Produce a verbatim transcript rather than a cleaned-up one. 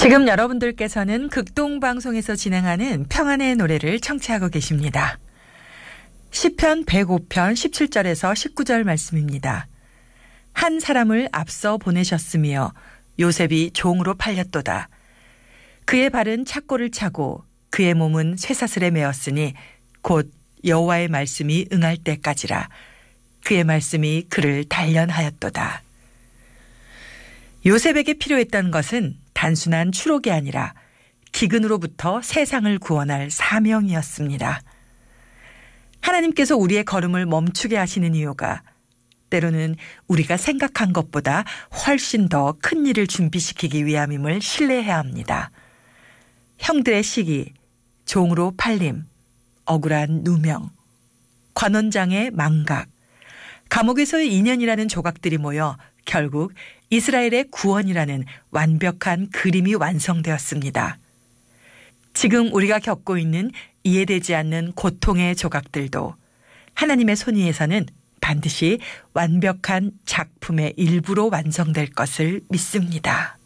지금 여러분들께서는 극동방송에서 진행하는 평안의 노래를 청취하고 계십니다. 시편 백오 편 십칠 절에서 십구 절 말씀입니다. 한 사람을 앞서 보내셨으며 요셉이 종으로 팔렸도다. 그의 발은 착고를 차고 그의 몸은 쇠사슬에 매었으니 곧 여호와의 말씀이 응할 때까지라. 그의 말씀이 그를 단련하였도다. 요셉에게 필요했던 것은 단순한 추록이 아니라 기근으로부터 세상을 구원할 사명이었습니다. 하나님께서 우리의 걸음을 멈추게 하시는 이유가 때로는 우리가 생각한 것보다 훨씬 더 큰 일을 준비시키기 위함임을 신뢰해야 합니다. 형들의 시기, 종으로 팔림, 억울한 누명, 관원장의 망각, 감옥에서의 이 년이라는 조각들이 모여 결국 이스라엘의 구원이라는 완벽한 그림이 완성되었습니다. 지금 우리가 겪고 있는 이해되지 않는 고통의 조각들도 하나님의 손위에서는 반드시 완벽한 작품의 일부로 완성될 것을 믿습니다.